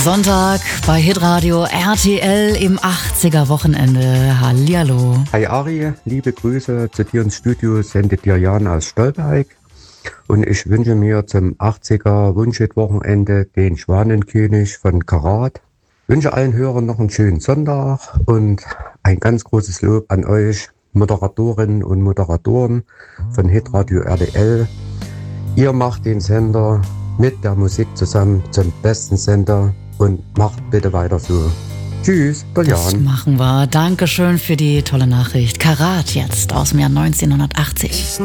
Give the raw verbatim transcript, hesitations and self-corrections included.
Sonntag bei Hitradio R T L im achtziger Wochenende. Hallihallo. Hi Ari, liebe Grüße zu dir ins Studio, sendet dir Jan aus Stolberg. Und ich wünsche mir zum achtziger Wunschhit-Wochenende den Schwanenkönig von Karat. Wünsche allen Hörern noch einen schönen Sonntag und ein ganz großes Lob an euch Moderatorinnen und Moderatoren von Hitradio R T L. Ihr macht den Sender mit der Musik zusammen zum besten Sender und macht bitte weiter so. Tschüss, der Jan. Das machen wir. Dankeschön für die tolle Nachricht. Karat jetzt aus dem Jahr neunzehnhundertachtzig.